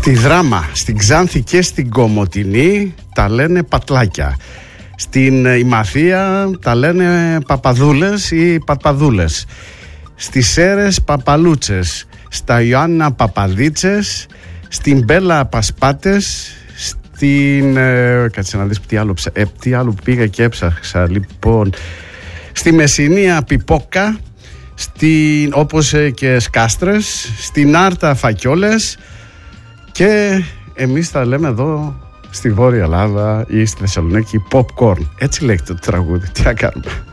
Στη Δράμα, στην Ξάνθη και στην Κομοτηνή τα λένε πατλάκια. Στην Ημαθία τα λένε παπαδούλες ή παπαδούλες. Στις Σέρες παπαλούτσες. Στα Ιωάννα παπαδίτσες. Στην Μπέλα πασπάτες. Στην... κάτσε να δεις τι άλλο πήγα και έψαξα. Λοιπόν, στη Μεσσηνία πιπόκα. Όπως και σκάστρες. Στην Άρτα φακιόλες. Και εμείς τα λέμε εδώ στη Βόρεια Ελλάδα ή στη Θεσσαλονίκη popcorn. Έτσι λέγεται το τραγούδι. Τι να κάνουμε.